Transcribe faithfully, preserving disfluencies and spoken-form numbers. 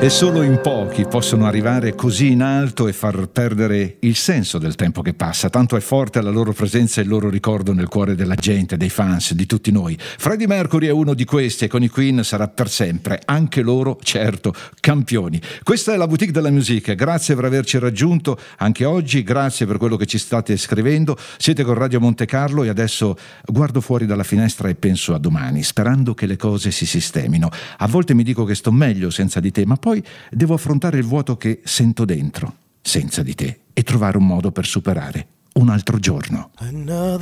E solo in pochi possono arrivare così in alto e far perdere il senso del tempo che passa. Tanto è forte la loro presenza e il loro ricordo nel cuore della gente, dei fans, di tutti noi. Freddie Mercury è uno di questi e con i Queen sarà per sempre, anche loro, certo, campioni. Questa è la Boutique della Musique. Grazie per averci raggiunto anche oggi, grazie per quello che ci state scrivendo. Siete con Radio Monte Carlo e adesso guardo fuori dalla finestra e penso a domani, sperando che le cose si sistemino. A volte mi dico che sto meglio senza di te, ma poi devo affrontare il vuoto che sento dentro, senza di te, e trovare un modo per superare un altro giorno.